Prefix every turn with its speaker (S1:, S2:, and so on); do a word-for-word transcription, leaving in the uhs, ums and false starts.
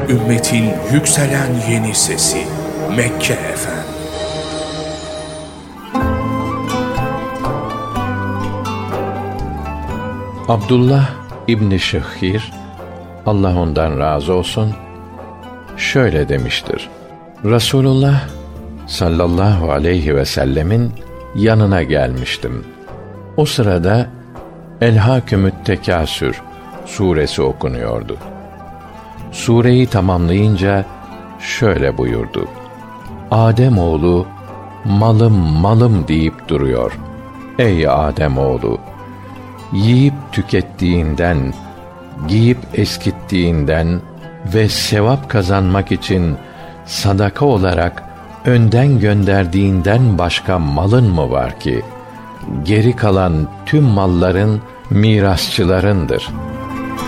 S1: Ümmetin yükselen yeni sesi Mekke Efem.
S2: Abdullah İbni Şıhhir, Allah ondan razı olsun, şöyle demiştir: Resulullah sallallahu aleyhi ve sellemin yanına gelmiştim. O sırada Elhâkümü't Tekâsür suresi okunuyordu. Sureyi tamamlayınca şöyle buyurdu: Âdemoğlu malım malım deyip duruyor. Ey Âdemoğlu! Yiyip tükettiğinden, giyip eskittiğinden ve sevap kazanmak için sadaka olarak önden gönderdiğinden başka malın mı var ki? Geri kalan tüm malların mirasçılarındır.